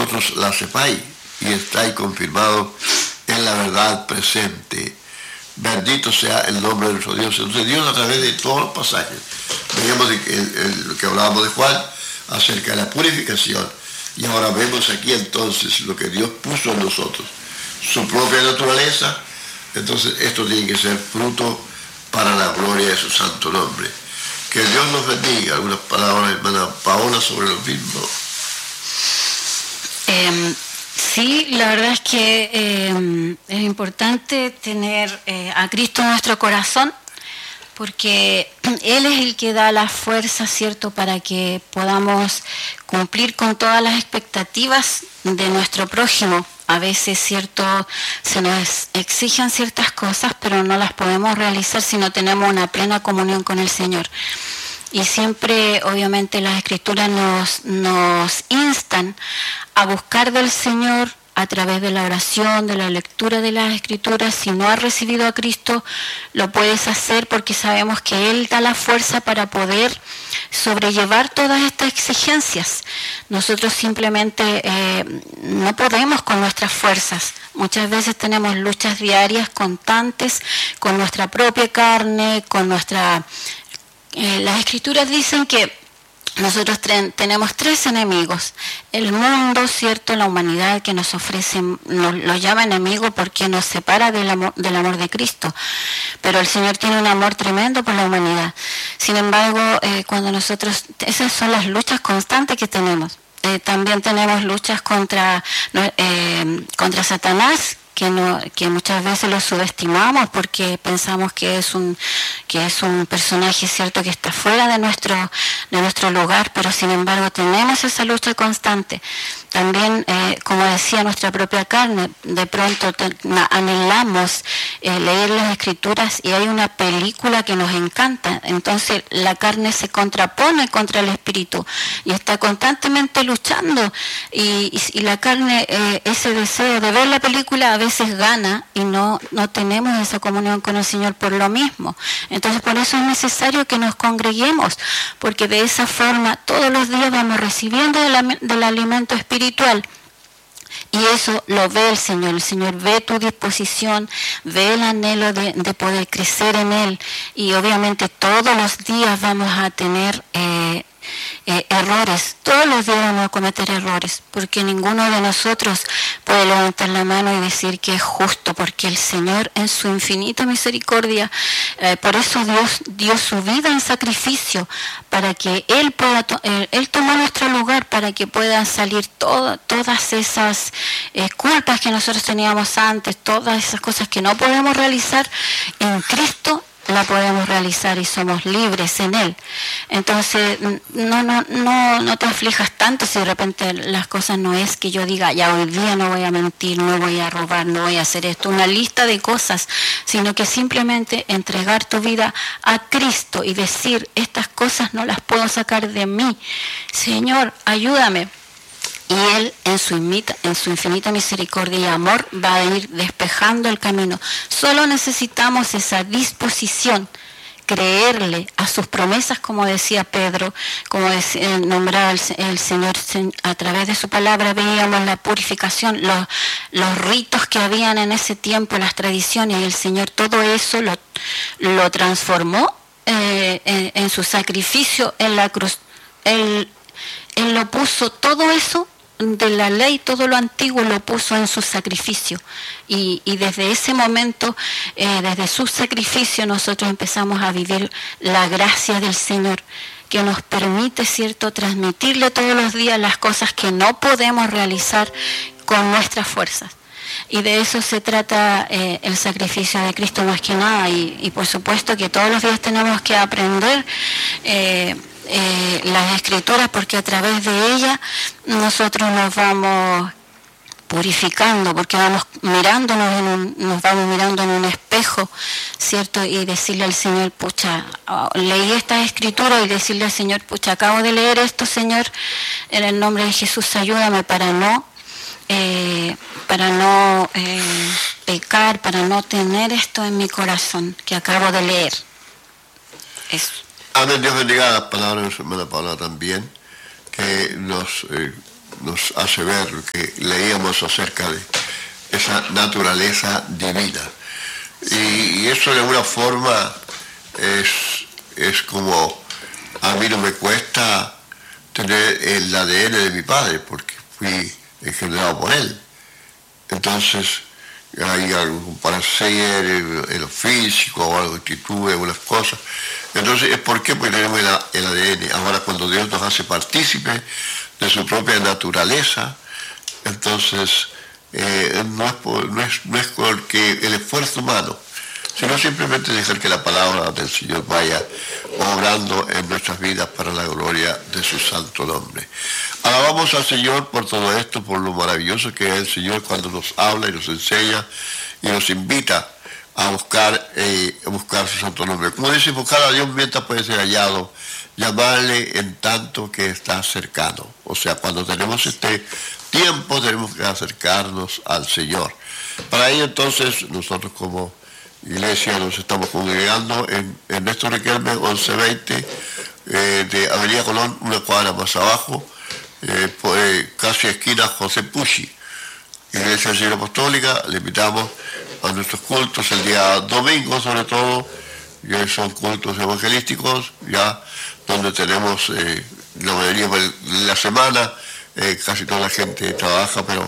vosotros la sepáis y estáis confirmados en la verdad presente. Bendito sea el nombre de nuestro Dios. Entonces Dios, a través de todos los pasajes, veíamos lo que hablábamos de Juan acerca de la purificación, y ahora vemos aquí entonces lo que Dios puso en nosotros, su propia naturaleza. Entonces esto tiene que ser fruto para la gloria de su santo nombre. Que Dios nos bendiga. Algunas palabras, hermana Paola, sobre lo mismo. Sí, la verdad es que es importante tener a Cristo en nuestro corazón, porque Él es el que da la fuerza, ¿cierto?, para que podamos cumplir con todas las expectativas de nuestro prójimo. A veces, ¿cierto?, se nos exigen ciertas cosas, pero no las podemos realizar si no tenemos una plena comunión con el Señor. Y siempre, obviamente, las Escrituras nos instan a buscar del Señor a través de la oración, de la lectura de las Escrituras. Si no has recibido a Cristo, lo puedes hacer porque sabemos que Él da la fuerza para poder sobrellevar todas estas exigencias. Nosotros simplemente no podemos con nuestras fuerzas. Muchas veces tenemos luchas diarias constantes con nuestra propia carne, con nuestra... las Escrituras dicen que nosotros tenemos tres enemigos. El mundo, ¿cierto?, la humanidad que nos ofrece, lo llama enemigo porque nos separa del amor de Cristo. Pero el Señor tiene un amor tremendo por la humanidad. Sin embargo, cuando nosotros, esas son las luchas constantes que tenemos. También tenemos luchas contra Satanás, que muchas veces lo subestimamos porque pensamos que es un personaje, cierto, que está fuera de nuestro lugar, pero sin embargo tenemos esa lucha constante. También, como decía, nuestra propia carne, de pronto anhelamos leer las Escrituras y hay una película que nos encanta, entonces la carne se contrapone contra el espíritu y está constantemente luchando, y la carne, ese deseo de ver la película a veces gana y no tenemos esa comunión con el Señor por lo mismo. Entonces por eso es necesario que nos congreguemos, porque de esa forma todos los días vamos recibiendo del alimento espiritual. Y eso lo ve el Señor ve tu disposición, ve el anhelo de poder crecer en Él, y obviamente todos los días vamos a tener errores, todos los días vamos a cometer errores, porque ninguno de nosotros puede levantar la mano y decir que es justo, porque el Señor en su infinita misericordia, por eso Dios dio su vida en sacrificio, para que Él tomó nuestro lugar, para que puedan salir todas esas culpas que nosotros teníamos antes, todas esas cosas que no podemos realizar en Cristo. La podemos realizar y somos libres en Él. Entonces, no te aflijas tanto si de repente las cosas no es que yo diga, ya hoy día no voy a mentir, no voy a robar, no voy a hacer esto, una lista de cosas, sino que simplemente entregar tu vida a Cristo y decir, estas cosas no las puedo sacar de mí. Señor, ayúdame. Y Él, en su infinita misericordia y amor, va a ir despejando el camino. Solo necesitamos esa disposición, creerle a sus promesas, como decía Pedro, como nombraba el Señor a través de su palabra. Veíamos la purificación, los ritos que habían en ese tiempo, las tradiciones, y el Señor todo eso lo transformó en su sacrificio en la cruz. Él lo puso todo eso de la ley, todo lo antiguo lo puso en su sacrificio, y desde ese momento, desde su sacrificio, nosotros empezamos a vivir la gracia del Señor, que nos permite, cierto, transmitirle todos los días las cosas que no podemos realizar con nuestras fuerzas. Y de eso se trata el sacrificio de Cristo más que nada, y por supuesto que todos los días tenemos que aprender las Escrituras, porque a través de ellas nosotros nos vamos purificando, porque vamos nos vamos mirando en un espejo, ¿cierto? Y decirle al Señor, pucha, leí esta Escritura, y decirle al Señor, pucha, acabo de leer esto, Señor, en el nombre de Jesús, ayúdame para no pecar, para no tener esto en mi corazón que acabo de leer. Eso. Amén. Dios bendiga las palabras de su hermana Paula también, que nos nos hace ver lo que leíamos acerca de esa naturaleza divina. Y eso de alguna forma es como a mí no me cuesta tener el ADN de mi padre, porque fui engendrado por él. Entonces, hay algo para hacer en lo físico, o algo, actitud, algunas cosas. Entonces, ¿por qué? Porque tenemos el ADN. Ahora, cuando Dios nos hace partícipes de su propia naturaleza, entonces no es porque el esfuerzo humano, sino simplemente dejar que la palabra del Señor vaya obrando en nuestras vidas para la gloria de su santo nombre. Alabamos al Señor por todo esto, por lo maravilloso que es el Señor cuando nos habla y nos enseña y nos invita a buscar su santo nombre. Como dice, buscar a Dios mientras puede ser hallado, llamarle en tanto que está cercano. O sea, cuando tenemos este tiempo tenemos que acercarnos al Señor. Para ello entonces nosotros como iglesia nos estamos congregando en Ernesto Riquelme 1120 de Avenida Colón, una cuadra más abajo, casi esquina José Pucci. Iglesia del Señor Apostólica, le invitamos a nuestros cultos el día domingo, sobre todo, que son cultos evangelísticos, ya donde tenemos la mayoría de la semana, casi toda la gente trabaja, pero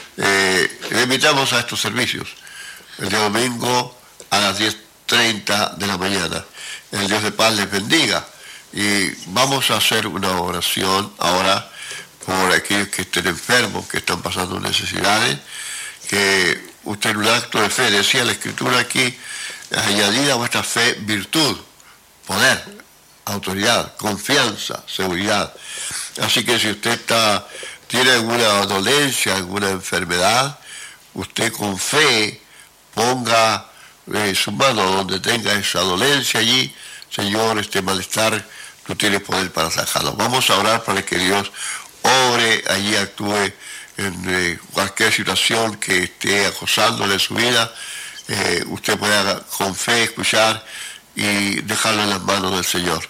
le invitamos a estos servicios. El día domingo a las 10:30 de la mañana. El Dios de paz les bendiga. Y vamos a hacer una oración ahora por aquellos que estén enfermos, que están pasando necesidades, que usted en un acto de fe, decía la Escritura aquí, añadida a vuestra fe virtud, poder, autoridad, confianza, seguridad. Así que si usted tiene alguna dolencia, alguna enfermedad, usted con fe ponga su mano donde tenga esa dolencia allí. Señor, este malestar, tú tienes poder para sacarlo. Vamos a orar para que Dios obre allí, actúe en cualquier situación que esté acosándole su vida. Usted pueda con fe escuchar y dejarlo en las manos del Señor.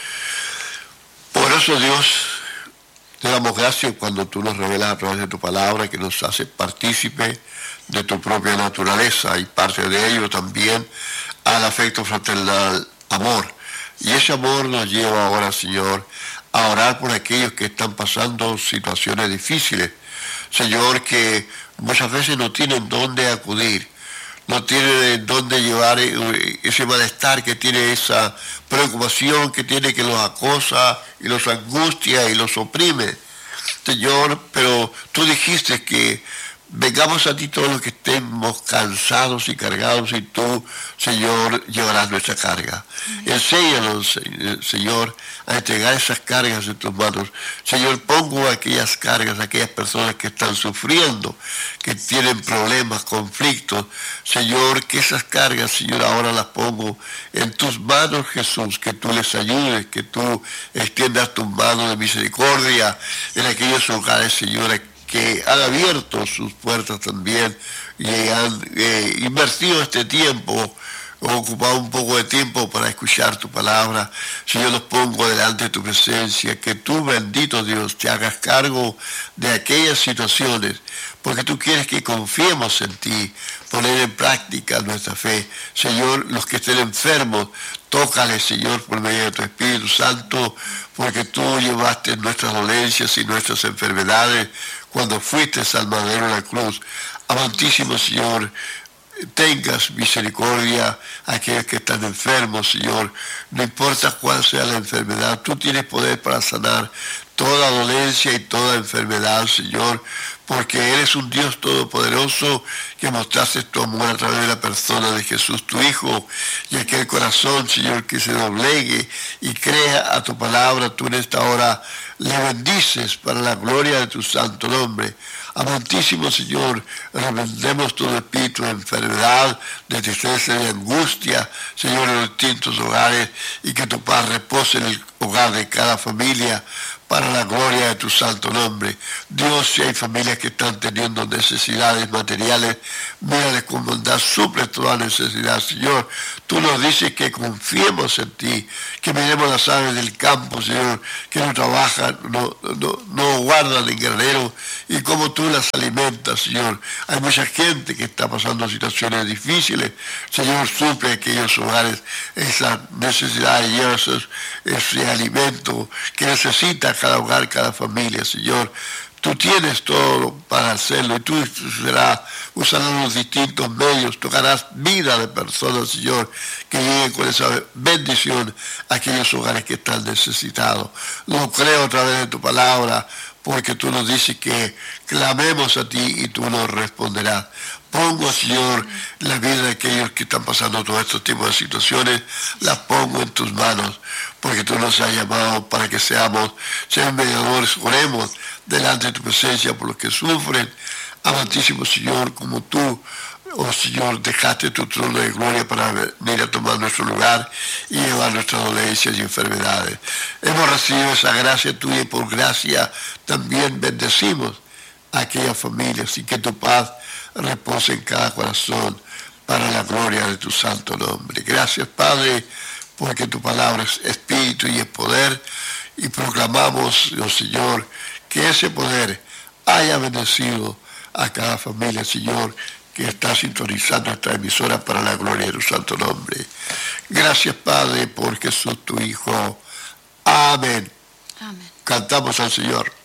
Por eso, Dios, te damos gracias cuando tú nos revelas a través de tu palabra, que nos hace partícipe de tu propia naturaleza, y parte de ello también al afecto fraternal, amor. Y ese amor nos lleva ahora, Señor, a orar por aquellos que están pasando situaciones difíciles. Señor, que muchas veces no tienen dónde acudir, no tienen dónde llevar ese malestar que tiene, esa preocupación que tiene, que los acosa y los angustia y los oprime. Señor, pero tú dijiste que vengamos a ti todos los que estemos cansados y cargados, y tú, Señor, llevarás nuestra carga. Enséñanos, Señor, a entregar esas cargas en tus manos. Señor, pongo aquellas cargas, aquellas personas que están sufriendo, que tienen problemas, conflictos. Señor, que esas cargas, Señor, ahora las pongo en tus manos, Jesús, que tú les ayudes, que tú extiendas tus manos de misericordia en aquellos hogares, Señor, que han abierto sus puertas también y han invertido este tiempo, ocupado un poco de tiempo para escuchar tu palabra. Señor, los pongo delante de tu presencia, que tú, bendito Dios, te hagas cargo de aquellas situaciones, porque tú quieres que confiemos en ti, poner en práctica nuestra fe. Señor, los que estén enfermos, tócales, Señor, por medio de tu Espíritu Santo, porque tú llevaste nuestras dolencias y nuestras enfermedades cuando fuiste al madero de la cruz. Amantísimo Señor, tengas misericordia a aquellos que están enfermos, Señor. No importa cuál sea la enfermedad, tú tienes poder para sanar toda dolencia y toda enfermedad, Señor, porque eres un Dios todopoderoso, que mostraste tu amor a través de la persona de Jesús, tu Hijo, y aquel corazón, Señor, que se doblegue y crea a tu palabra. Tú en esta hora le bendices para la gloria de tu santo nombre. Amantísimo Señor, reprendemos todo espíritu de enfermedad, de tristeza, de angustia, Señor, en los distintos hogares, y que tu paz repose en el hogar de cada familia. para la gloria de tu santo nombre. Dios, si hay familias que están teniendo necesidades materiales, mírales con bondad, suple toda necesidad, Señor. Tú nos dices que confiemos en ti, que miremos las aves del campo, Señor, que no trabajan, no guardan en granero, y como tú las alimentas, Señor. Hay mucha gente que está pasando situaciones difíciles. Señor, suple a aquellos hogares esa necesidad y ese alimento que necesita cada hogar, cada familia, Señor. Tú tienes todo para hacerlo y tú usarás los distintos medios, tocarás vida de personas, Señor, que lleguen con esa bendición a aquellos hogares que están necesitados. Lo creo a través de tu palabra, porque tú nos dices que clamemos a ti y tú nos responderás. Pongo, Señor, la vida de aquellos que están pasando todos estos tipos de situaciones, las pongo en tus manos, porque tú nos has llamado para que seamos mediadores, oremos delante de tu presencia por los que sufren. Amantísimo Señor, como tú, oh Señor, dejaste tu trono de gloria para venir a tomar nuestro lugar y llevar nuestras dolencias y enfermedades. Hemos recibido esa gracia tuya y por gracia también bendecimos a aquellas familias y que tu paz repose en cada corazón para la gloria de tu santo nombre. Gracias, Padre, porque tu palabra es espíritu y es poder, y proclamamos, oh Señor, que ese poder haya bendecido a cada familia, Señor, que está sintonizando esta emisora para la gloria de tu santo nombre. Gracias, Padre, por Jesús tu Hijo. Amén. Amén. Cantamos al Señor.